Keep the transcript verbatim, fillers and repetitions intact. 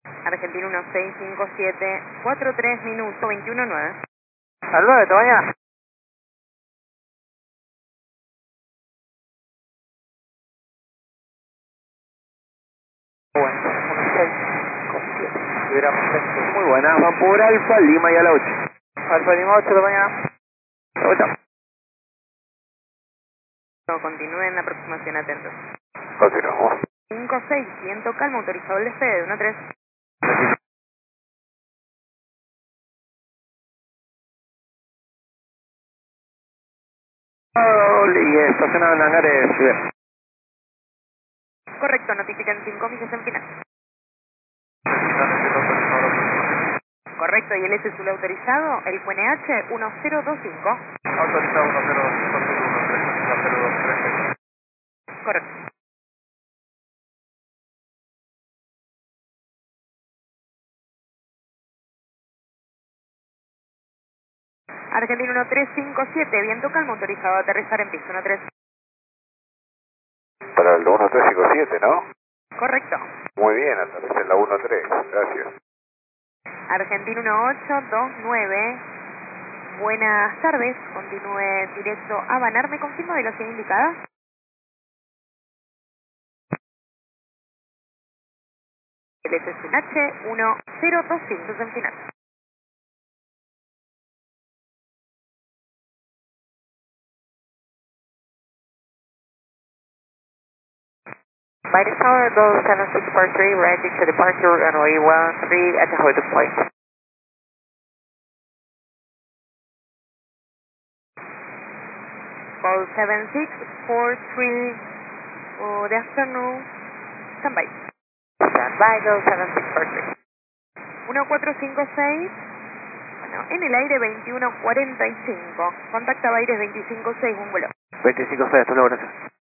Argentina uno seis cinco siete, cuatro tres minuto, veintiuno nueve. Al nueve, ¿te mañana? Bueno, uno seis cinco siete. Liberamos esto. Muy buena, van por Alfa Lima y a la ocho. Alfa Lima ocho de mañana. Chau, chau. No, continúen la aproximación, atentos. Continuamos. cinco seis, viento calmo, autorizado el despegue de uno tres. Y estacionado en hangares, bien. Correcto, notifican cinco millas en final. Correcto, y el S azul autorizado, el Q N H uno cero dos cinco. Autorizado uno cero dos cinco cero uno tres uno cero dos tres. Correcto. Argentina uno tres cinco siete, viento calmo, autorizado a aterrizar en piso uno tres. Para el uno tres cinco siete, ¿no? Correcto. Muy bien, aterriza en la uno tres, gracias. Argentina uno ocho dos nueve. Buenas tardes, continúe directo a Banar. ¿Me confirma velocidad indicada? El S S H uno cero dos cinco en final. Mighty Tower, Go seven six four three, ready to departure runway one three at the holding point. Call seven six four three, good afternoon, stand by. Stand by, Go seven six four three. uno cuatro cinco seis, bueno, en el aire veintiuno cuarenta y cinco, contacta Baires veinticinco seis, un vuelo. veinticinco seis, hasta luego, gracias.